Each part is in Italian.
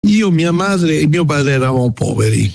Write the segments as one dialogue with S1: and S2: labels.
S1: Io, mia madre e mio padre eravamo poveri,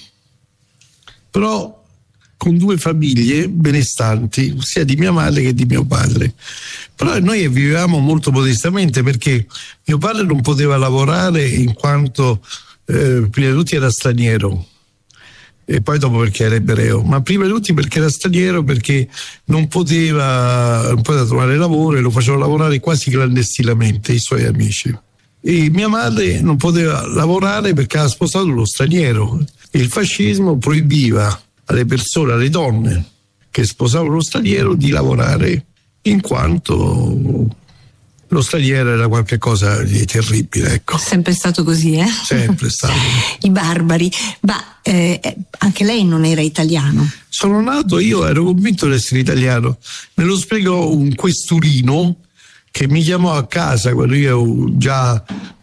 S1: però con due famiglie benestanti, sia di mia madre che di mio padre. Però noi vivevamo molto modestamente, perché mio padre non poteva lavorare in quanto prima di tutti era straniero, e poi dopo perché era ebreo, ma prima di tutti perché era straniero, perché non poteva trovare lavoro, e lo facevano lavorare quasi clandestinamente i suoi amici. E mia madre non poteva lavorare perché aveva sposato uno straniero. Il fascismo proibiva alle persone, alle donne che sposavano lo straniero, di lavorare, in quanto lo straniero era qualcosa di terribile, ecco.
S2: Sempre stato così, eh?
S1: Sempre stato.
S2: I barbari. Ma anche lei non era italiano?
S1: Sono nato, io ero convinto di essere italiano. Me lo spiegò un questurino che mi chiamò a casa quando io avevo già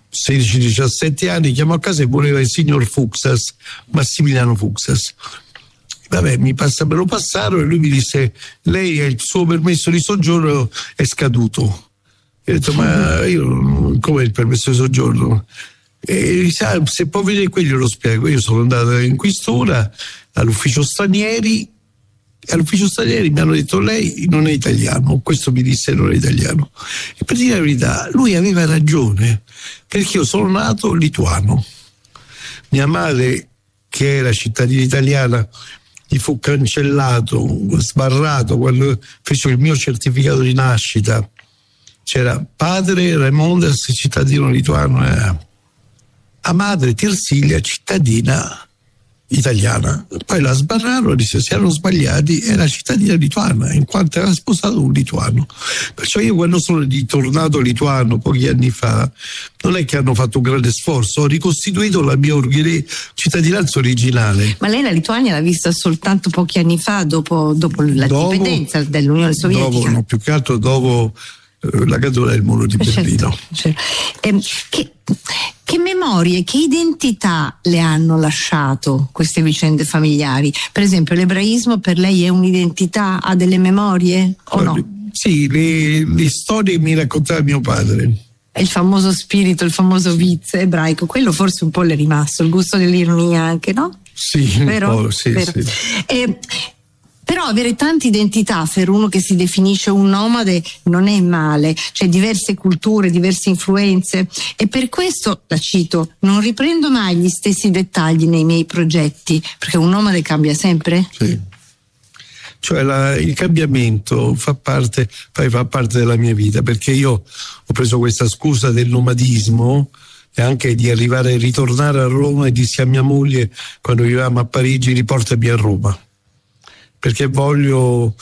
S1: 16-17 anni, chiamò a casa e voleva il signor Fuxas, Massimiliano Fuxas. Vabbè, me lo passarono e lui mi disse: lei, il suo permesso di soggiorno è scaduto. Io ho detto: ma io come il permesso di soggiorno? E se può vedere qui glielo spiego. Io sono andato in questura all'ufficio stranieri, e all'ufficio stranieri mi hanno detto: lei non è italiano. Questo mi disse: non è italiano. E per dire la verità, lui aveva ragione, perché io sono nato lituano. Mia madre, che era cittadina italiana, gli fu cancellato, sbarrato quando fece il mio certificato di nascita. C'era padre Raimondas, cittadino lituano, a madre Tirsilia, cittadina italiana. Poi la sbarrarono e disse: si erano sbagliati, era cittadina lituana in quanto era sposato un lituano. Perciò io, quando sono ritornato lituano pochi anni fa, non è che hanno fatto un grande sforzo, ho ricostituito la mia cittadinanza originale.
S2: Ma lei la Lituania l'ha vista soltanto pochi anni fa, dopo la dipendenza dell'Unione Sovietica?
S1: Dopo, no, più che altro dopo la caduta del muro di Berlino.
S2: Certo. Che memorie, che identità le hanno lasciato queste vicende familiari? Per esempio, l'ebraismo per lei è un'identità, ha delle memorie o no?
S1: Sì, le storie che mi raccontava mio padre.
S2: Il famoso spirito, il famoso viz ebraico, quello forse un po' le è rimasto, il gusto dell'ironia anche, no?
S1: Sì,
S2: vero?
S1: Un po', sì,
S2: vero.
S1: Sì.
S2: Però avere tante identità per uno che si definisce un nomade non è male, cioè diverse culture, diverse influenze, e per questo, la cito, non riprendo mai gli stessi dettagli nei miei progetti, perché un nomade cambia sempre.
S1: Sì. Cioè il cambiamento fa parte della mia vita, perché io ho preso questa scusa del nomadismo e anche di ritornare a Roma, e dissi a mia moglie quando vivevamo a Parigi: riportami a Roma, perché ho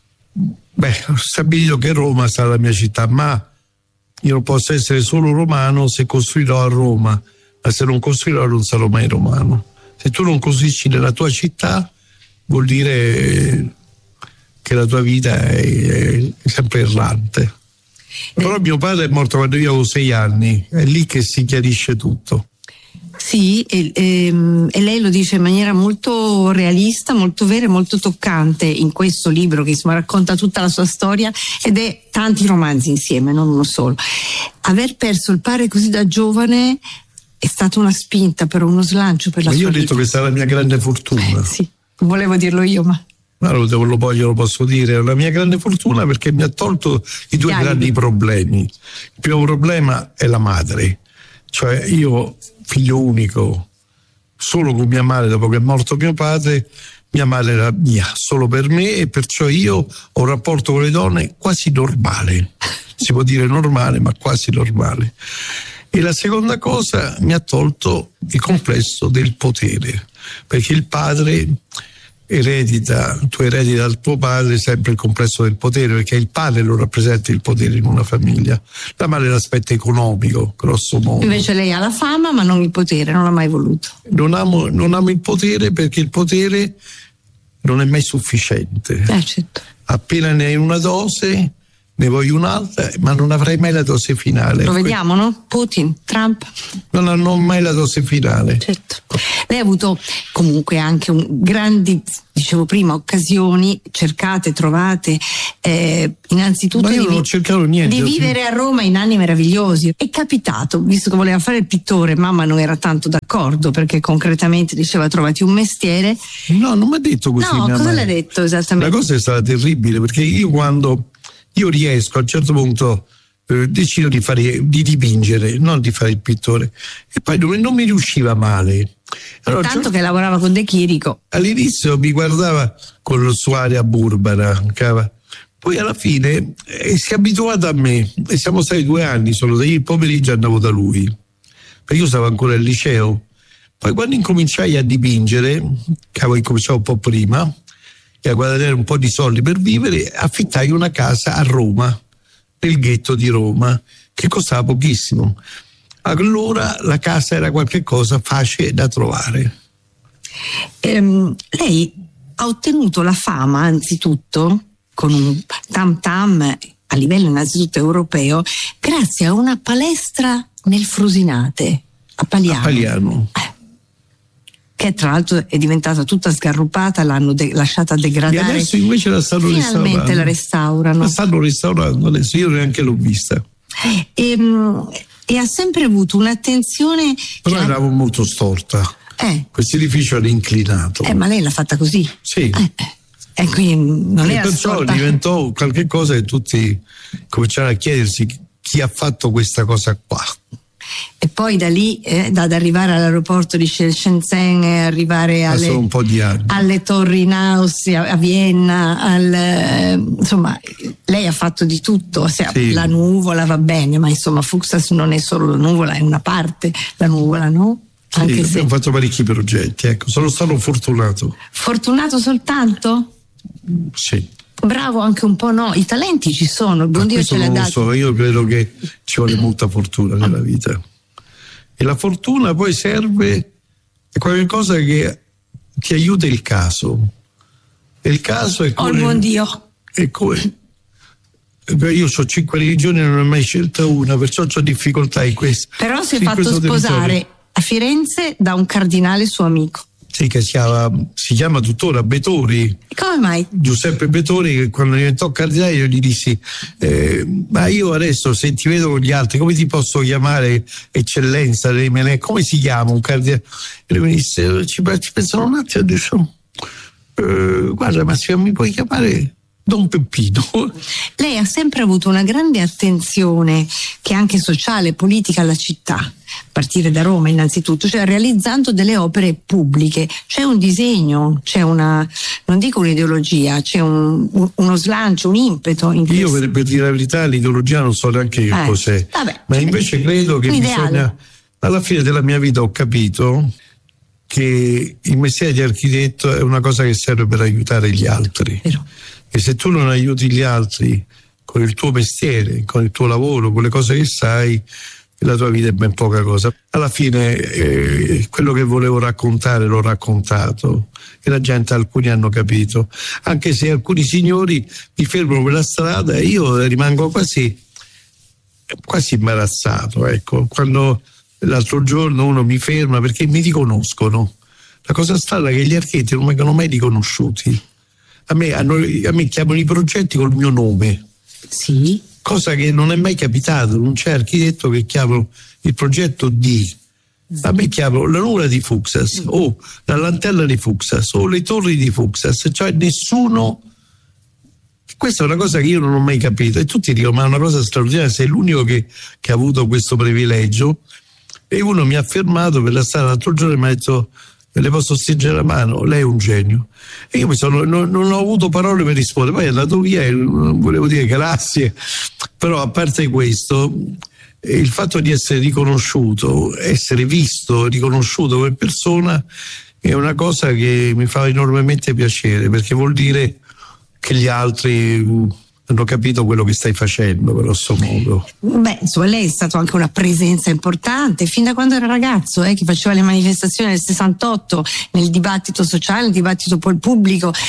S1: stabilito che Roma sarà la mia città, ma io non posso essere solo romano se costruirò a Roma, ma se non costruirò non sarò mai romano. Se tu non costruisci nella tua città, vuol dire che la tua vita è sempre errante. Però mio padre è morto quando io avevo 6 anni, è lì che si chiarisce tutto.
S2: Sì, e lei lo dice in maniera molto realista, molto vera e molto toccante in questo libro, che insomma racconta tutta la sua storia, ed è tanti romanzi insieme, non uno solo. Aver perso il padre così da giovane è stata una spinta, però uno slancio per la sua vita.
S1: Io ho detto che sarà la mia grande fortuna.
S2: Sì, volevo dirlo io, ma...
S1: Ma lo posso dire, è la mia grande fortuna, perché mi ha tolto i due grandi problemi. Il primo problema è la madre, cioè io, figlio unico, solo con mia madre, dopo che è morto mio padre, mia madre era mia, solo per me, e perciò io ho un rapporto con le donne quasi normale, si può dire normale, ma quasi normale. E la seconda cosa, mi ha tolto il complesso del potere, perché il padre tu erediti dal tuo padre sempre il complesso del potere, perché il padre lo rappresenta il potere in una famiglia. La madre è l'aspetto economico, grosso modo.
S2: Invece lei ha la fama ma non il potere, non l'ha mai voluto.
S1: Non amo il potere, perché il potere non è mai sufficiente.
S2: Certo.
S1: Appena ne hai una dose, ne voglio un'altra, ma non avrai mai la dose finale.
S2: Lo vediamo, no? Putin, Trump.
S1: Non hanno mai la dose finale.
S2: Certo. Lei ha avuto comunque anche grandi, dicevo prima, occasioni cercate, trovate, innanzitutto
S1: ma io non ho cercato niente,
S2: di vivere a Roma in anni meravigliosi. È capitato, visto che voleva fare il pittore, mamma non era tanto d'accordo perché concretamente diceva trovati un mestiere.
S1: No, non mi ha detto così.
S2: No, cosa le ha detto esattamente?
S1: La cosa è stata terribile, perché quando io riesco a un certo punto decido di dipingere, non di fare il pittore, e poi non mi riusciva male. Allora,
S2: tanto che lavorava con De Chirico.
S1: All'inizio mi guardava con la sua aria burbera, poi alla fine si è abituata a me, e siamo stati 2 anni, solo da il pomeriggio andavo da lui, perché io stavo ancora al liceo. Poi quando incominciai a dipingere, incominciavo un po' prima, e a guadagnare un po' di soldi per vivere, affittai una casa a Roma, nel ghetto di Roma, che costava pochissimo. Allora la casa era qualcosa facile da trovare.
S2: Lei ha ottenuto la fama anzitutto con un tam tam a livello innanzitutto europeo grazie a una palestra nel Frusinate a Paliano. Che tra l'altro è diventata tutta sgarrupata, l'hanno lasciata degradare.
S1: E adesso invece la stanno restaurando.
S2: Finalmente la restaurano.
S1: La stanno restaurando adesso, io neanche l'ho vista.
S2: E ha sempre avuto un'attenzione.
S1: Però eravamo molto storta. Questo edificio era inclinato.
S2: Ma lei l'ha fatta così?
S1: Sì.
S2: E quindi non era
S1: perciò
S2: storta.
S1: Diventò qualche cosa che tutti cominciarono a chiedersi chi ha fatto questa cosa qua.
S2: E poi da lì ad arrivare all'aeroporto di Shenzhen, arrivare
S1: un po' di anni.
S2: alle torri in Austria, a Vienna, insomma lei ha fatto di tutto.
S1: Sì.
S2: La nuvola va bene, ma insomma Fuxas non è solo la nuvola, è una parte la nuvola, no? Anche
S1: abbiamo fatto parecchi progetti, ecco, sono stato fortunato.
S2: Fortunato soltanto?
S1: Sì.
S2: Bravo anche un po', no? I talenti ci sono, il buon Dio ce l'ha dato.
S1: Io credo che ci vuole molta fortuna nella vita, e la fortuna poi serve a qualcosa che ti aiuta il caso, e il caso è come
S2: il buon Dio
S1: è come io ho 5 religioni e non ne ho mai scelta una, perciò ho difficoltà in questo.
S2: Però si è fatto sposare a Firenze da un cardinale suo amico.
S1: Sì, che si chiama tuttora Betori.
S2: Come mai?
S1: Giuseppe Betori, che quando diventò cardinale io gli dissi ma io adesso se ti vedo con gli altri come ti posso chiamare eccellenza, come si chiama un cardinale? E lui mi disse, ci pensano un attimo, adesso guarda, ma se mi puoi chiamare Don Peppino.
S2: Lei ha sempre avuto una grande attenzione, che è anche sociale, politica, alla città, a partire da Roma innanzitutto, cioè realizzando delle opere pubbliche. C'è un disegno, c'è non dico un'ideologia, c'è uno slancio, un impeto.
S1: Io per dire la verità l'ideologia non so neanche che cos'è, ma invece credo che bisogna, alla fine della mia vita ho capito che il mestiere di architetto è una cosa che serve per aiutare gli altri.
S2: Vero.
S1: E se tu non aiuti gli altri con il tuo mestiere, con il tuo lavoro, con le cose che sai, la tua vita è ben poca cosa. Alla fine quello che volevo raccontare l'ho raccontato, e la gente, alcuni hanno capito, anche se alcuni signori mi fermano per la strada e io rimango quasi imbarazzato, ecco, quando l'altro giorno uno mi ferma perché mi riconoscono. La cosa strana è che gli architetti non vengono mai riconosciuti. A me chiamano i progetti col mio nome.
S2: Sì.
S1: Cosa che non è mai capitato, non c'è architetto che chiamano il progetto D. A me chiamano la nuvola di Fuxas, o la lanterne di Fuxas, o le torri di Fuxas, cioè nessuno. Questa è una cosa che io non ho mai capito, e tutti dicono ma è una cosa straordinaria, sei l'unico che ha avuto questo privilegio. E uno mi ha fermato per la strada l'altro giorno e mi ha detto le posso stringere la mano, lei è un genio. E io non ho avuto parole per rispondere, poi è andato via e non volevo dire grazie. Però a parte questo, il fatto di essere riconosciuto, essere visto, riconosciuto come persona, è una cosa che mi fa enormemente piacere, perché vuol dire che gli altri hanno capito quello che stai facendo, grosso modo.
S2: Beh, insomma, lei è stato anche una presenza importante fin da quando era ragazzo, che faceva le manifestazioni del 68 nel dibattito sociale, nel dibattito pubblico.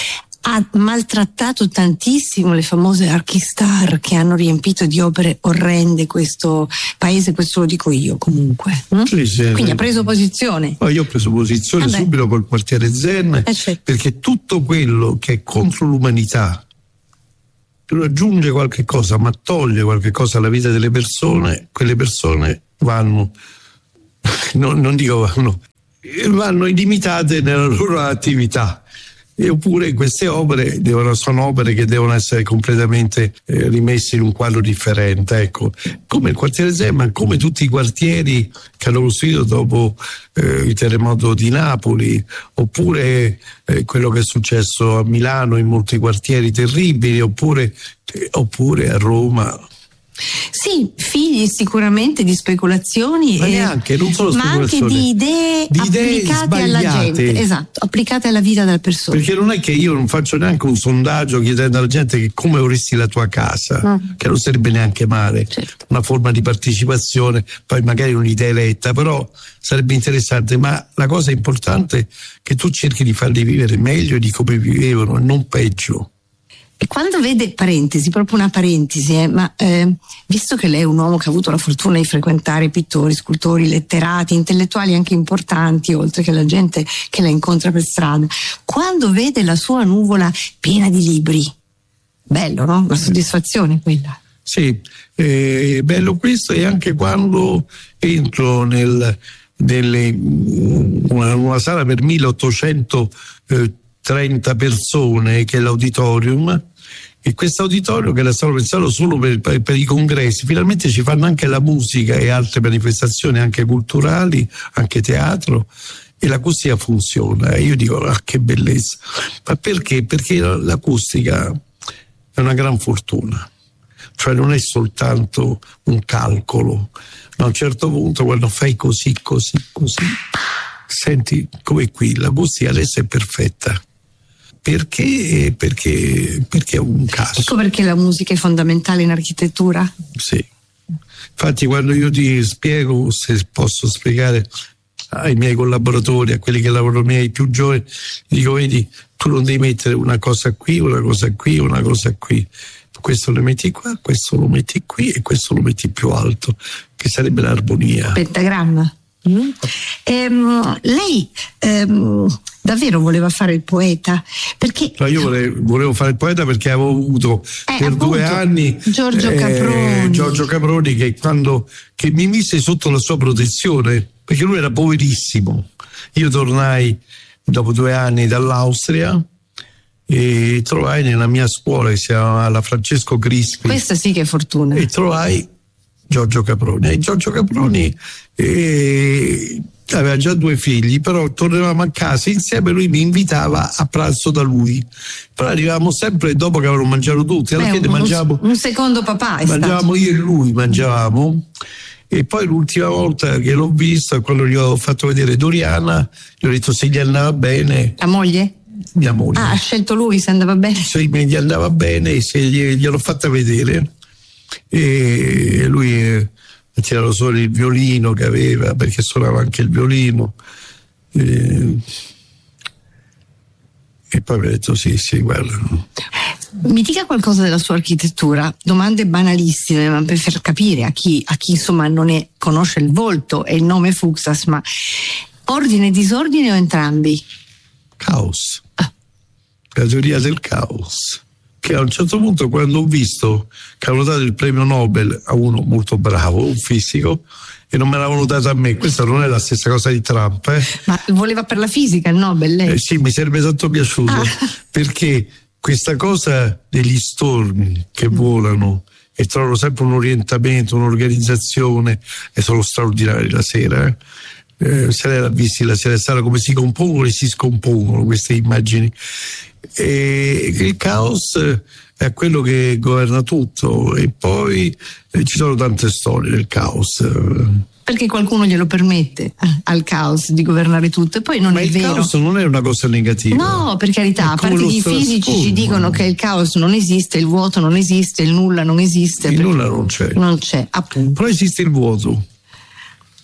S2: ha maltrattato tantissimo le famose archistar che hanno riempito di opere orrende questo paese, questo lo dico io comunque.
S1: Sì.
S2: Quindi ha preso posizione.
S1: Io ho preso posizione subito col quartiere Zen, perché tutto quello che è contro l'umanità, che non aggiunge qualche cosa ma toglie qualche cosa alla vita delle persone, quelle persone vanno, non dico vanno illimitate nella loro attività. Oppure queste opere sono opere che devono essere completamente rimesse in un quadro differente, ecco, come il quartiere Zeman, come tutti i quartieri che hanno costruito dopo il terremoto di Napoli, oppure quello che è successo a Milano in molti quartieri terribili, oppure a Roma.
S2: Sì, figli sicuramente di speculazioni,
S1: ma neanche, non solo
S2: ma anche di idee applicate
S1: sbagliate
S2: alla gente, esatto, applicate alla vita della persona.
S1: Perché non è che io non faccio neanche un sondaggio chiedendo alla gente che come vorresti la tua casa, che non sarebbe neanche male, certo, una forma di partecipazione, poi magari un'idea eletta, però sarebbe interessante. Ma la cosa importante è che tu cerchi di farli vivere meglio di come vivevano, non peggio.
S2: E quando vede, parentesi, proprio una parentesi, visto che lei è un uomo che ha avuto la fortuna di frequentare pittori, scultori, letterati, intellettuali anche importanti, oltre che la gente che la incontra per strada, quando vede la sua nuvola piena di libri, bello, no? La soddisfazione quella. Sì,
S1: è bello questo, e anche quando entro una sala per 1830 persone, che è l'auditorium, e questo auditorio, che era stato pensato solo per i congressi, finalmente ci fanno anche la musica e altre manifestazioni anche culturali, anche teatro, e l'acustica funziona. E io dico, che bellezza. Ma perché? Perché l'acustica è una gran fortuna, cioè non è soltanto un calcolo, ma a un certo punto quando fai così, senti come qui, l'acustica adesso è perfetta. Perché è un caso.
S2: Ecco perché la musica è fondamentale in architettura?
S1: Sì. Infatti quando io ti spiego, se posso spiegare ai miei collaboratori, a quelli che lavorano miei più giovani, dico, vedi, tu non devi mettere una cosa qui, una cosa qui, una cosa qui. Questo lo metti qua, questo lo metti qui e questo lo metti più alto, che sarebbe l'armonia.
S2: Pentagramma. Lei davvero voleva fare il poeta? Perché
S1: no, io volevo fare il poeta perché avevo avuto per 2 anni
S2: Giorgio
S1: Caproni che mi mise sotto la sua protezione, perché lui era poverissimo. Io tornai dopo 2 anni dall'Austria e trovai nella mia scuola, che si chiamava la Francesco Crispi,
S2: questa sì che è fortuna,
S1: e trovai Giorgio Caproni. E Giorgio Caproni aveva già 2 figli, però tornavamo a casa insieme, lui mi invitava a pranzo da lui, però arrivavamo sempre dopo che avevano mangiato tutti. Alla fine mangiavamo
S2: un secondo papà,
S1: mangiavamo io e lui, e poi l'ultima volta che l'ho visto, quando gli ho fatto vedere Doriana, gli ho detto se gli andava bene.
S2: La moglie?
S1: Mia moglie.
S2: Ha scelto lui se andava bene?
S1: Se gli andava bene, se gliel'ho fatta vedere, e lui ha tirato solo il violino che aveva, perché suonava anche il violino, e poi mi ha detto sì, guarda.
S2: Mi dica qualcosa della sua architettura, domande banalissime, ma per far capire a chi insomma non conosce il volto e il nome Fuksas, ma ordine e disordine o entrambi?
S1: Caos. La teoria del caos, che a un certo punto, quando ho visto che avevano dato il premio Nobel a uno molto bravo, un fisico, e non me l'avevano dato a me, questa non è la stessa cosa di Trump.
S2: Ma voleva per la fisica il Nobel lei?
S1: Sì, mi sarebbe tanto piaciuto, perché questa cosa degli stormi che volano e trovano sempre un orientamento, un'organizzazione, e sono straordinari la sera, se lei l'ha visti la sera, stata come si compongono e si scompongono queste immagini. E il caos è quello che governa tutto, e poi ci sono tante storie del caos.
S2: Perché qualcuno glielo permette al caos di governare tutto, e poi non è vero.
S1: Ma il caos non è una cosa negativa.
S2: No, per carità, a parte che i fisici ci dicono che il caos non esiste, il vuoto non esiste, il nulla non esiste.
S1: Il nulla non c'è.
S2: Non c'è, appunto.
S1: Però esiste il vuoto.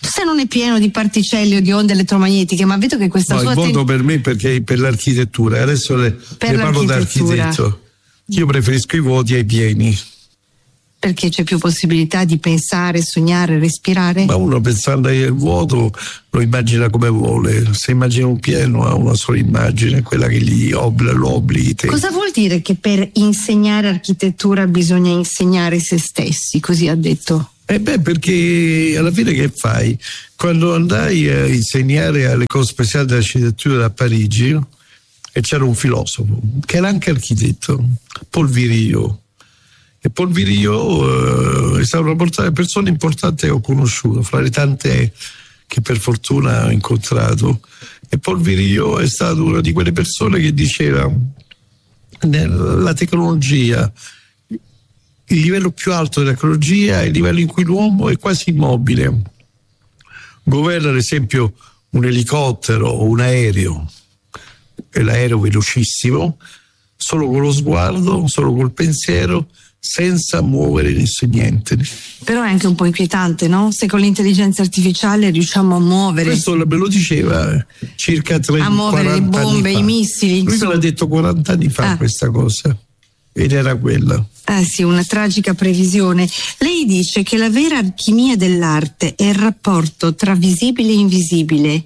S2: se non è pieno di particelle o di onde elettromagnetiche, ma vedo che questa sua
S1: il voto per me perché per l'architettura, adesso le parlo da architetto, io preferisco i vuoti ai pieni.
S2: Perché c'è più possibilità di pensare, sognare, respirare?
S1: Ma uno pensando al vuoto lo immagina come vuole, se immagina un pieno ha una sola immagine, quella che lo obblighi.
S2: Cosa vuol dire che per insegnare architettura bisogna insegnare se stessi, così ha detto?
S1: Perché alla fine che fai? Quando andai a insegnare all'École Spéciale d'Architecture a Parigi, e c'era un filosofo che era anche architetto, Paul Virilio. E Paul Virilio è stato una persona importante che ho conosciuto, fra le tante che per fortuna ho incontrato. E Paul Virilio è stato una di quelle persone che diceva la tecnologia, il livello più alto della tecnologia è il livello in cui l'uomo è quasi immobile. Governa ad esempio un elicottero o un aereo, e l'aereo velocissimo, solo con lo sguardo, solo col pensiero, senza muovere niente.
S2: Però è anche un po' inquietante, no? Se con l'intelligenza artificiale riusciamo a muovere.
S1: Questo me lo diceva circa 30
S2: a muovere le bombe, i missili.
S1: Lui me l'ha detto 40 anni fa questa cosa. Ed era quella.
S2: Sì, una tragica previsione. Lei dice che la vera alchimia dell'arte è il rapporto tra visibile e invisibile.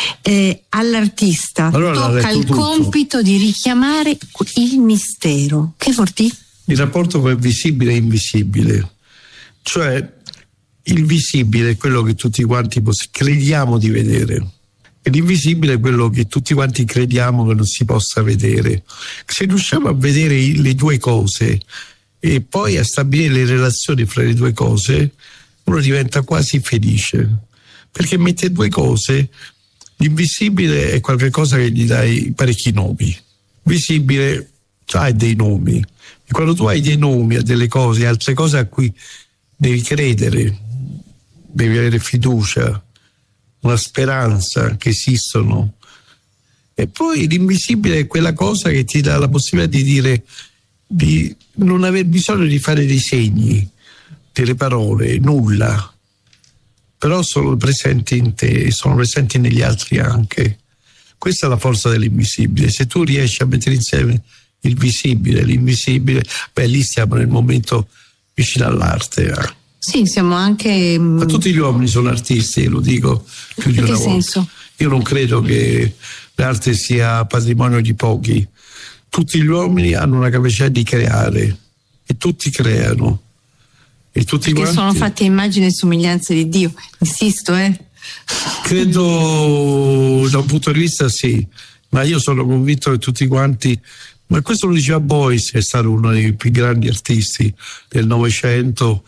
S2: All'artista tocca il compito di richiamare il mistero. Che vuol dire?
S1: Il rapporto tra visibile e invisibile. Cioè, il visibile è quello che tutti quanti crediamo di vedere. E l'invisibile è quello che tutti quanti crediamo che non si possa vedere. Se riusciamo a vedere le due cose e poi a stabilire le relazioni fra le due cose, uno diventa quasi felice, perché mette due cose. L'invisibile è qualcosa che gli dai parecchi nomi, visibile hai dei nomi, e quando tu hai dei nomi a delle cose, altre cose a cui devi credere, devi avere fiducia, una speranza che esistono. E poi l'invisibile è quella cosa che ti dà la possibilità di dire, di non aver bisogno di fare dei segni, delle parole, nulla, però sono presenti in te, sono presenti negli altri anche. Questa è la forza dell'invisibile. Se tu riesci a mettere insieme il visibile e l'invisibile, lì stiamo nel momento vicino all'arte.
S2: Sì, siamo anche...
S1: Ma tutti gli uomini sono artisti, lo dico più di una volta.
S2: In che senso?
S1: Io non credo che l'arte sia patrimonio di pochi. Tutti gli uomini hanno una capacità di creare e tutti creano. E tutti
S2: perché sono fatti a immagine e somiglianza di Dio. Insisto,
S1: Credo da un punto di vista sì, ma io sono convinto che tutti quanti... Ma questo lo diceva Beuys, che è stato uno dei più grandi artisti del Novecento.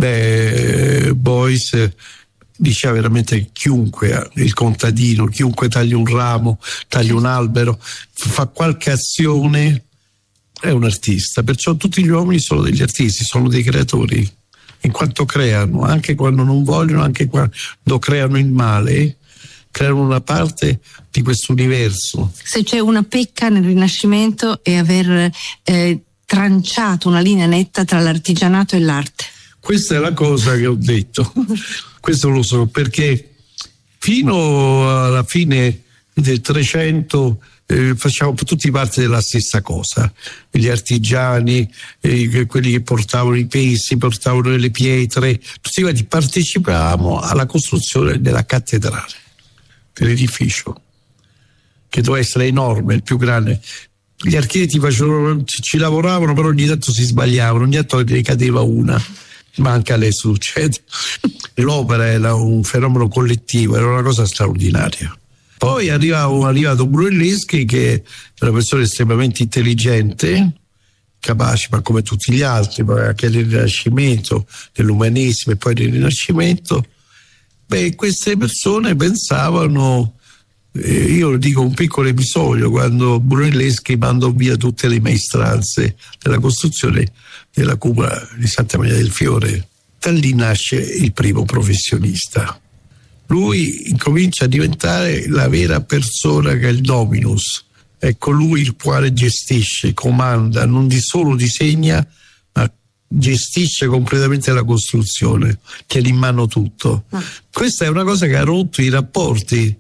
S1: Beuys diceva veramente chiunque, il contadino, chiunque taglia un ramo, taglia un albero, fa qualche azione, è un artista. Perciò tutti gli uomini sono degli artisti, sono dei creatori, in quanto creano, anche quando non vogliono, anche quando creano il male, creano una parte di questo universo.
S2: Se c'è una pecca nel Rinascimento è aver tranciato una linea netta tra l'artigianato e l'arte.
S1: Questa è la cosa che ho detto. Questo lo so perché fino alla fine del 300 facciamo tutti parte della stessa cosa. Gli artigiani, quelli che portavano i pesi, portavano le pietre, tutti quanti partecipavamo alla costruzione della cattedrale, dell'edificio, che doveva essere enorme, il più grande. Gli architetti ci lavoravano, però ogni tanto si sbagliavano, ogni tanto ne cadeva una. Ma anche adesso succede. L'opera era un fenomeno collettivo, era una cosa straordinaria. Poi è arrivato Brunelleschi, che è una persona estremamente intelligente, capace, ma come tutti gli altri, anche nel Rinascimento, nell'umanesimo e poi nel Rinascimento. Queste persone pensavano, io dico un piccolo episodio, quando Brunelleschi mandò via tutte le maestranze della costruzione della cupola di Santa Maria del Fiore. Da lì nasce il primo professionista. Lui incomincia a diventare la vera persona che è il dominus. È colui il quale gestisce, comanda, non solo disegna, ma gestisce completamente la costruzione, tiene in mano tutto. Questa è una cosa che ha rotto i rapporti.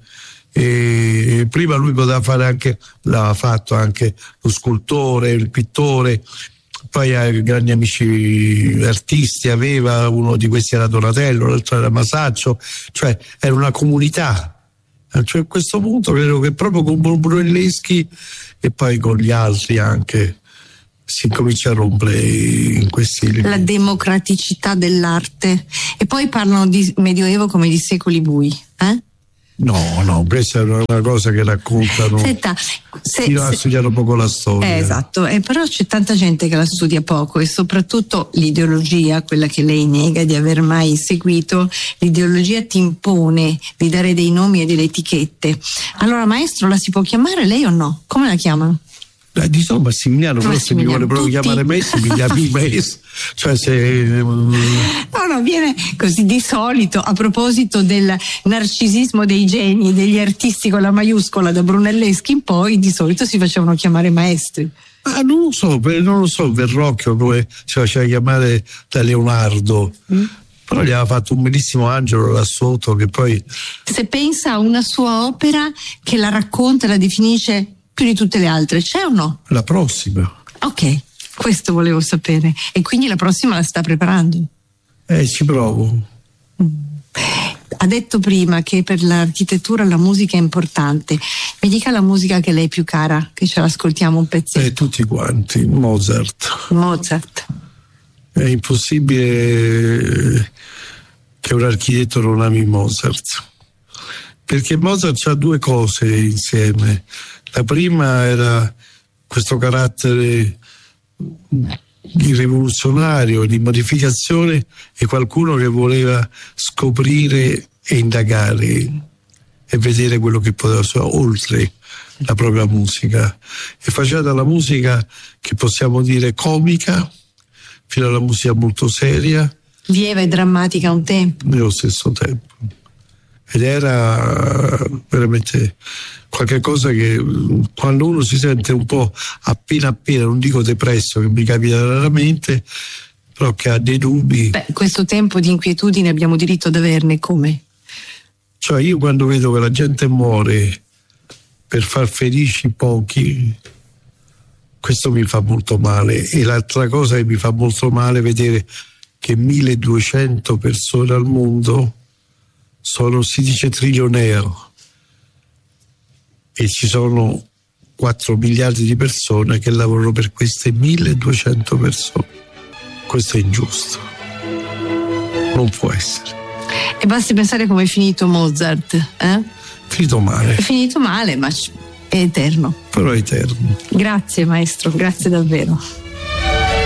S1: E prima lui poteva fare anche, l'aveva fatto anche lo scultore, il pittore, poi ha grandi amici artisti, aveva, uno di questi era Donatello, l'altro era Masaccio, cioè era una comunità. Cioè, a questo punto credo che proprio con Brunelleschi e poi con gli altri anche si comincia a rompere in questi
S2: la democraticità dell'arte. E poi parlano di Medioevo come di secoli bui, eh?
S1: No, questa è una cosa che raccontano.
S2: Senta,
S1: studiano poco la storia.
S2: Esatto, però c'è tanta gente che la studia poco, e soprattutto l'ideologia, quella che lei nega di aver mai seguito, l'ideologia ti impone di dare dei nomi e delle etichette. Allora, maestro, la si può chiamare lei o no? Come la chiamano?
S1: Di solito Massimiliano, però se mi vuole proprio chiamare Messi, mi chiami Messi. Cioè se...
S2: No, viene così di solito, a proposito del narcisismo dei geni, degli artisti con la maiuscola, da Brunelleschi in poi, di solito si facevano chiamare maestri.
S1: Non lo so, Verrocchio come si faceva chiamare da Leonardo. Però gli aveva fatto un bellissimo angelo là sotto, che poi...
S2: Se pensa a una sua opera che la racconta e la definisce più di tutte le altre, c'è o no?
S1: La prossima.
S2: Ok, questo volevo sapere. E quindi la prossima la sta preparando?
S1: Ci provo.
S2: Ha detto prima che per l'architettura la musica è importante. Mi dica la musica che le è più cara, che ce l'ascoltiamo un pezzetto.
S1: Tutti quanti, Mozart. È impossibile che un architetto non ami Mozart, perché Mozart ha due cose insieme. La prima era questo carattere di rivoluzionario, di modificazione, e qualcuno che voleva scoprire e indagare e vedere quello che poteva fare oltre la propria musica, e faceva dalla musica, che possiamo dire comica, fino alla musica molto seria,
S2: lieve e drammatica a un tempo,
S1: nello stesso tempo. Ed era veramente qualche cosa che, quando uno si sente un po' appena, non dico depresso, che mi capita raramente, però che ha dei dubbi.
S2: Questo tempo di inquietudine abbiamo diritto ad averne, come?
S1: Cioè, io quando vedo che la gente muore per far felici pochi, questo mi fa molto male. E l'altra cosa che mi fa molto male è vedere che 1200 persone al mondo si dice trillioneo, e ci sono 4 miliardi di persone che lavorano per queste 1200 persone. Questo è ingiusto, non può essere.
S2: E basti pensare come è finito Mozart,
S1: Finito male.
S2: È finito male, ma è eterno.
S1: Però è eterno.
S2: Grazie maestro, grazie davvero.